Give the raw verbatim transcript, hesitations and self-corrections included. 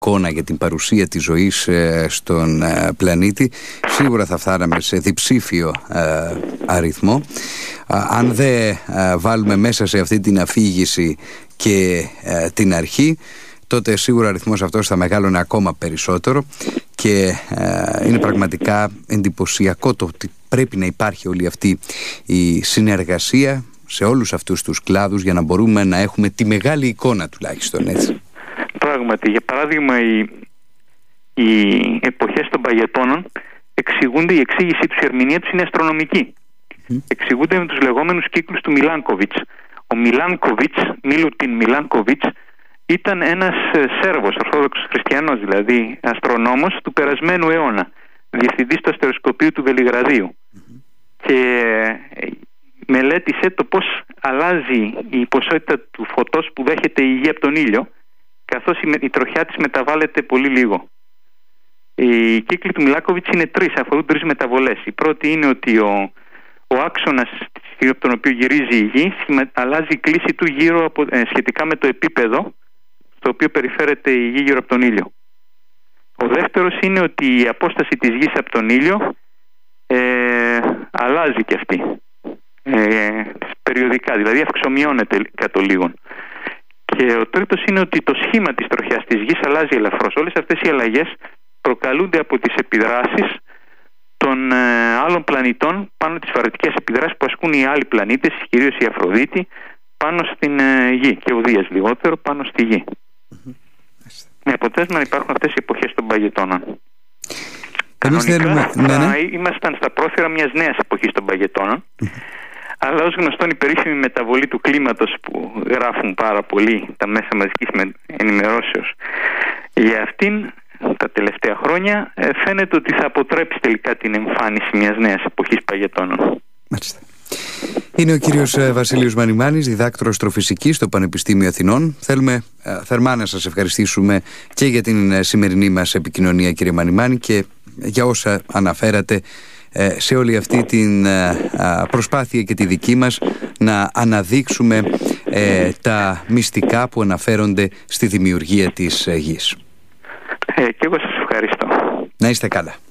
εικόνα για την παρουσία της ζωής στον πλανήτη, σίγουρα θα φτάναμε σε διψήφιο αριθμό. Αν δεν βάλουμε μέσα σε αυτή την αφήγηση και την αρχή, τότε σίγουρα ο αριθμός αυτός θα μεγάλωνε ακόμα περισσότερο και είναι πραγματικά εντυπωσιακό το ότι πρέπει να υπάρχει όλη αυτή η συνεργασία σε όλους αυτούς τους κλάδους για να μπορούμε να έχουμε τη μεγάλη εικόνα τουλάχιστον, έτσι. Πράγματι, για παράδειγμα, οι, οι εποχές των παγετώνων εξηγούνται, η εξήγησή τους, η ερμηνεία τους είναι αστρονομική. Mm. Εξηγούνται με τους λεγόμενους κύκλους του Μιλάνκοβιτς. Ο Μιλάνκοβιτς, Μίλουτιν Μιλάνκοβιτς, ήταν ένας Σέρβος, Ορθόδοξος Χριστιανός δηλαδή, αστρονόμος του περασμένου αιώνα, διευθυντής του αστεροσκοπείου του Βελιγραδίου. Mm-hmm. Και μελέτησε το πώς αλλάζει η ποσότητα του φωτός που δέχεται η Γη από τον ήλιο, καθώς η τροχιά της μεταβάλλεται πολύ λίγο. Οι κύκλοι του Μιλάνκοβιτς είναι τρεις, αφορούν τρεις μεταβολές. Η πρώτη είναι ότι ο, ο άξονας από τον οποίο γυρίζει η Γη αλλάζει η κλίση του γύρω από, ε, σχετικά με το επίπεδο στο οποίο περιφέρεται η Γη γύρω από τον ήλιο. Ο δεύτερος είναι ότι η απόσταση της Γης από τον ήλιο ε, αλλάζει και αυτή ε, περιοδικά, δηλαδή αυξομειώνεται κατ' ολίγων. Και ο τρίτος είναι ότι το σχήμα της τροχιάς της Γης αλλάζει ελαφρώς. Όλες αυτές οι αλλαγές προκαλούνται από τις επιδράσεις των ε, άλλων πλανητών πάνω, τις βαρυτικές επιδράσεις που ασκούν οι άλλοι πλανήτες, κυρίως η Αφροδίτη, πάνω στην ε, Γη και ο Δίας λιγότερο πάνω στη Γη. Mm-hmm. Με αποτέλεσμα να υπάρχουν αυτές οι εποχές των παγετώνων. Κανονικά θέλουμε... θα ναι, ναι. ήμασταν στα πρόθυρα μιας νέας εποχής των παγετώνων, mm-hmm. αλλά ως γνωστόν η περίφημη μεταβολή του κλίματος που γράφουν πάρα πολύ τα μέσα μαζικής ενημερώσεως για αυτήν τα τελευταία χρόνια, φαίνεται ότι θα αποτρέψει τελικά την εμφάνιση μιας νέας εποχής παγετώνων. Μάλιστα. Είναι ο κύριος Βασίλειος Μανιμάνης, διδάκτορος αστροφυσικής στο Πανεπιστήμιο Αθηνών. Θέλουμε θερμά να σας ευχαριστήσουμε και για την σημερινή μας επικοινωνία, κύριε Μανιμάνη, και για όσα αναφέρατε σε όλη αυτή την προσπάθεια και τη δική μας να αναδείξουμε τα μυστικά που αναφέρονται στη δημιουργία της Γης. Ε, και εγώ σας ευχαριστώ. Να είστε καλά.